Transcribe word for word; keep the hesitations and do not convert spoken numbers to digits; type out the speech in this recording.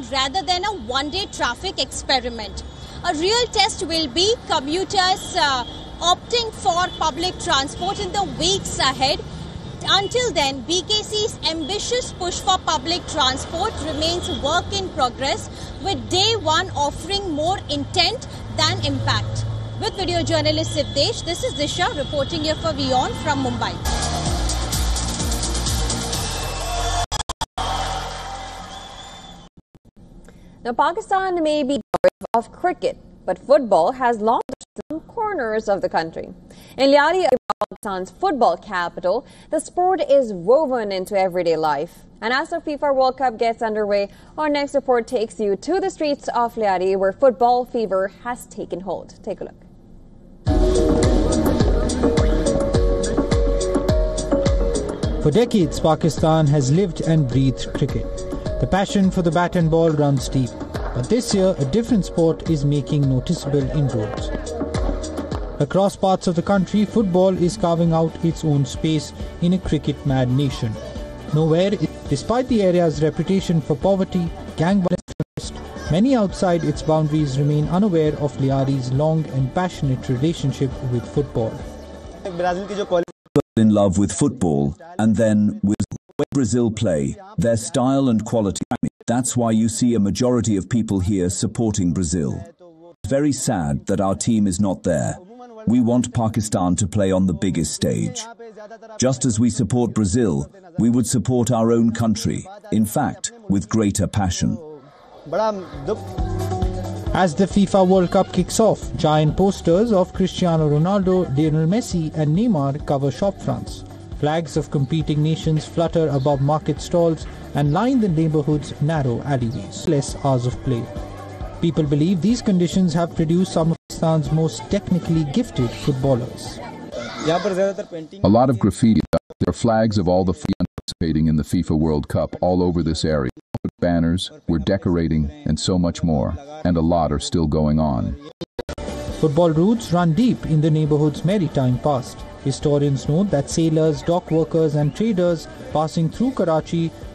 rather than a one-day traffic experiment. A real test will be commuters uh, opting for public transport in the weeks ahead. Until then, B K C's ambitious push for public transport remains work in progress, with day one offering more intent than impact. With video journalist Siddesh, this is Disha reporting here for WION from Mumbai. Now, Pakistan may be of cricket, but football has long some corners of the country. In Lyari, Pakistan's football capital, the sport is woven into everyday life. And as the FIFA World Cup gets underway, our next report takes you to the streets of Lyari, where football fever has taken hold. Take a look. For decades, Pakistan has lived and breathed cricket. The passion for the bat and ball runs deep. But this year, a different sport is making noticeable inroads. Across parts of the country, football is carving out its own space in a cricket-mad nation. Nowhere, despite the area's reputation for poverty, gang violence, many outside its boundaries remain unaware of Lyari's long and passionate relationship with football. In love with football, and then with Brazil play, their style and quality. That's why you see a majority of people here supporting Brazil. It's very sad that our team is not there. We want Pakistan to play on the biggest stage. Just as we support Brazil, we would support our own country, in fact, with greater passion. As the FIFA World Cup kicks off, giant posters of Cristiano Ronaldo, Lionel Messi and Neymar cover shop fronts. Flags of competing nations flutter above market stalls and line the neighborhood's narrow alleyways. Less hours of play. People believe these conditions have produced some of Pakistan's most technically gifted footballers. A lot of graffiti. There are flags of all the participating in the FIFA World Cup all over this area. Banners, we're decorating, and so much more. And a lot are still going on. Football roots run deep in the neighborhood's maritime past. Historians note that sailors, dock workers and traders passing through Karachi